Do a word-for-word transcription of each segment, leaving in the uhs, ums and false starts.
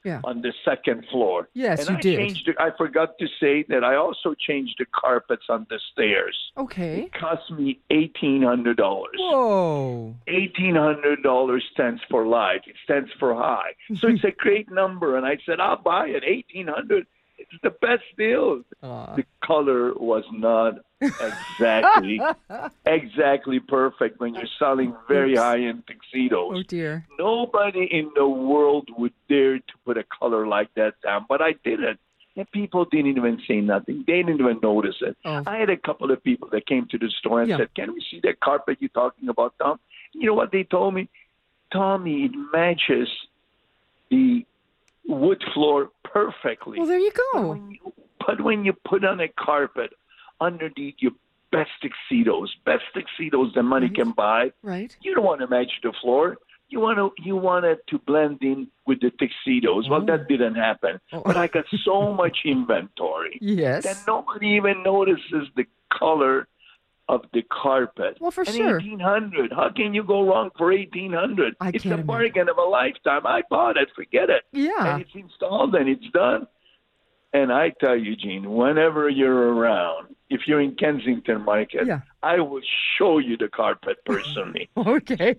yeah. on the second floor. Yes, and you I did. Changed the, I forgot to say that I also changed the carpets on the stairs. Okay. It cost me eighteen hundred dollars. Whoa. eighteen hundred dollars stands for life. It stands for high. So it's a great number. And I said, I'll buy it. eighteen hundred dollars. It's the best deal. Aww. The color was not exactly exactly perfect when you're selling very Oops. high-end tuxedos. Oh, dear. Nobody in the world would dare to put a color like that down, but I did it. And people didn't even say nothing. They didn't even notice it. Oh. I had a couple of people that came to the store and Yeah. said, can we see that carpet you're talking about, Tom? You know what they told me? Tommy, it matches the wood floor perfectly. Well, there you But go. when you, but when you put on a carpet underneath your best tuxedos, best tuxedos that money Right. can buy, Right. you don't want to match the floor. You want to you want it to blend in with the tuxedos. Well, Oh. that didn't happen. Oh. But I got so much inventory Yes. that nobody even notices the color of the carpet. Well, for and sure. eighteen hundred. How can you go wrong for eighteen hundred? I It's can't a imagine. bargain of a lifetime. I bought it. Forget it. Yeah. And it's installed and it's done. And I tell you, Gene, whenever you're around, if you're in Kensington Market, Yeah. I will show you the carpet personally. Okay.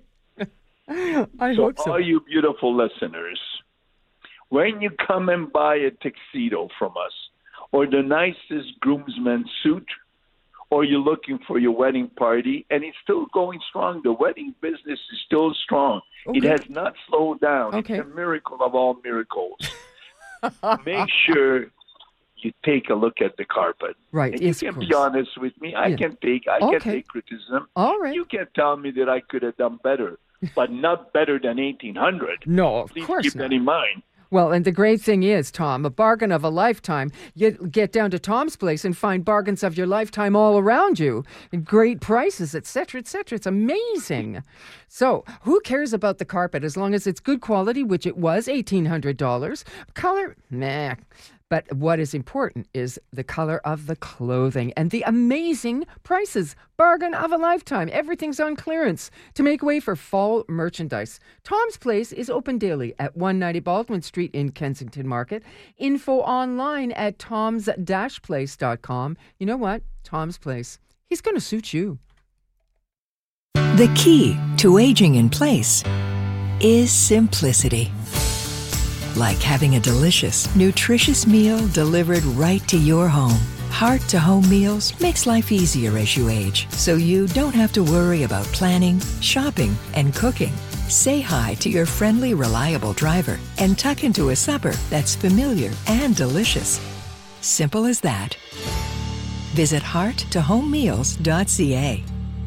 I So hope so. all you beautiful listeners, when you come and buy a tuxedo from us, or the nicest groomsman suit, or you're looking for your wedding party, and it's still going strong. The wedding business is still strong. It Okay. has not slowed down. Okay. It's a miracle of all miracles. Make sure you take a look at the carpet. Right, And yes, you of can be course. honest with me. I Yeah. can take I Okay. can take criticism. All right. You can tell me that I could have done better, but not better than eighteen hundred. No, of Please course keep not. that in mind. Well, and the great thing is, Tom, a bargain of a lifetime. You get down to Tom's place and find bargains of your lifetime all around you, and great prices, et cetera, et cetera. It's amazing. So, who cares about the carpet as long as it's good quality, which it was, eighteen hundred dollars. Color, nah. But what is important is the color of the clothing and the amazing prices. Bargain of a lifetime. Everything's on clearance to make way for fall merchandise. Tom's Place is open daily at one ninety Baldwin Street in Kensington Market. Info online at toms dash place dot com. You know what? Tom's Place. He's going to suit you. The key to aging in place is simplicity. Like having a delicious, nutritious meal delivered right to your home. Heart-to-home meals makes life easier as you age, so you don't have to worry about planning, shopping, and cooking. Say hi to your friendly, reliable driver and tuck into a supper that's familiar and delicious. Simple as that. Visit heart to home meals dot c a.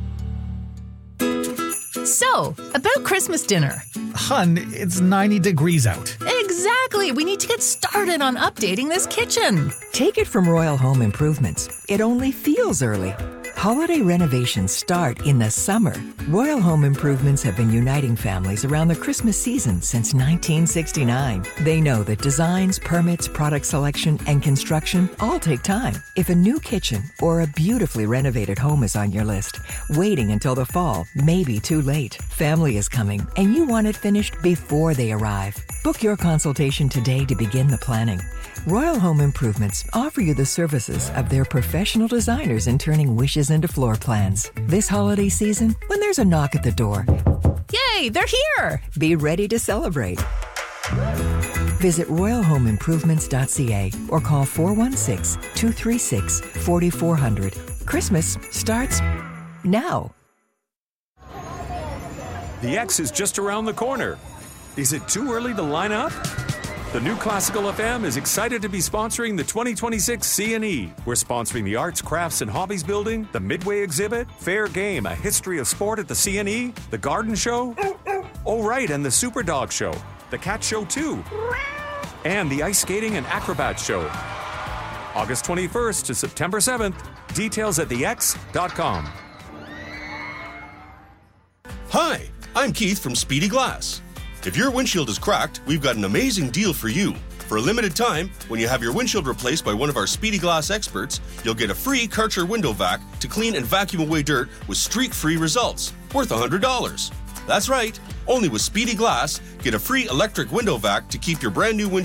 So, about Christmas dinner. Hun, it's ninety degrees out. Exactly. We need to get started on updating this kitchen. Take it from Royal Home Improvements. It only feels early. Holiday renovations start in the summer. Royal Home Improvements have been uniting families around the Christmas season since nineteen sixty-nine. They know that designs, permits, product selection, and construction all take time. If a new kitchen or a beautifully renovated home is on your list, waiting until the fall may be too late. Family is coming, and you want it finished before they arrive. Book your consultation today to begin the planning. Royal Home Improvements offer you the services of their professional designers in turning wishes into floor plans. This holiday season, when there's a knock at the door, Yay, they're here. be ready to celebrate. Visit royal home improvements dot c a or call four one six, two three six, four four zero zero. Christmas starts now. The X is just around the corner. Is it too early to line up? The New Classical F M is excited to be sponsoring the twenty twenty-six C N E. We're sponsoring the Arts, Crafts, and Hobbies Building, the Midway Exhibit, Fair Game, a history of sport at the C N E, the Garden Show, oh right, and the Super Dog Show, the Cat Show too, and the Ice Skating and Acrobat Show. August twenty-first to September seventh. Details at the x dot com. Hi, I'm Keith from Speedy Glass. If your windshield is cracked, we've got an amazing deal for you. For a limited time, when you have your windshield replaced by one of our Speedy Glass experts, you'll get a free Karcher window vac to clean and vacuum away dirt with streak-free results, worth one hundred dollars. That's right, only with Speedy Glass, get a free electric window vac to keep your brand new windshield